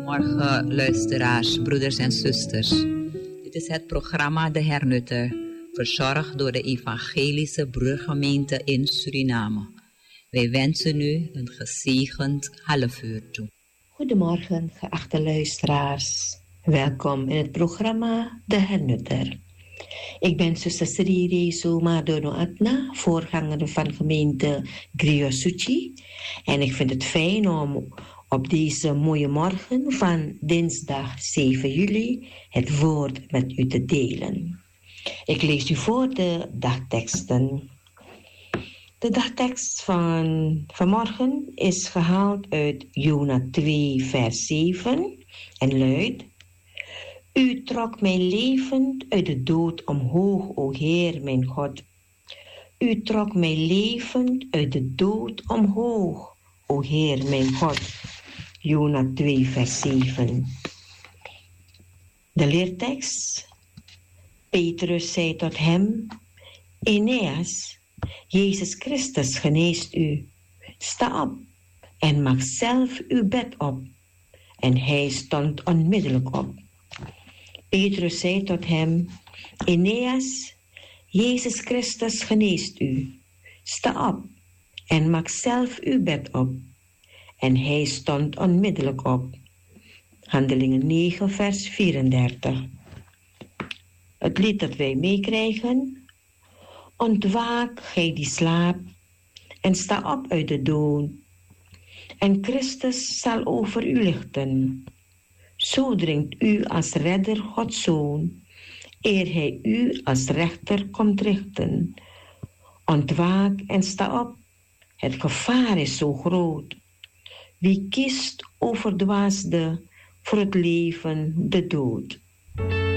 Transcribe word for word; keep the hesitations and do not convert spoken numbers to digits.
Goedemorgen luisteraars, broeders en zusters. Dit is het programma De Hernutter, verzorgd door de Evangelische Broedergemeente in Suriname. Wij wensen u een gezegend halfuur toe. Goedemorgen, geachte luisteraars. Welkom in het programma De Hernutter. Ik ben zuster Sri Rezo Madono Atna, voorganger van gemeente Griosuchi. En ik vind het fijn om op deze mooie morgen van dinsdag zeven juli het woord met u te delen. Ik lees u voor de dagteksten. De dagtekst van vanmorgen is gehaald uit Jona twee vers zeven en luidt: U trok mij levend uit de dood omhoog, o Heer mijn God. U trok mij levend uit de dood omhoog, o Heer mijn God. Jona twee vers zeven. De leertekst. Petrus zei tot hem: Eneas, Jezus Christus geneest u. Sta op en maak zelf uw bed op. En hij stond onmiddellijk op. Petrus zei tot hem: Eneas, Jezus Christus geneest u. Sta op en maak zelf uw bed op. En hij stond onmiddellijk op. Handelingen negen vers vierendertig. Het lied dat wij meekrijgen: Ontwaak, gij die slaapt, en sta op uit de dood. En Christus zal over u lichten. Zo dringt u als redder Gods Zoon, eer hij u als rechter komt richten. Ontwaak en sta op, het gevaar is zo groot. Wie kiest overdwaasde voor het leven de dood.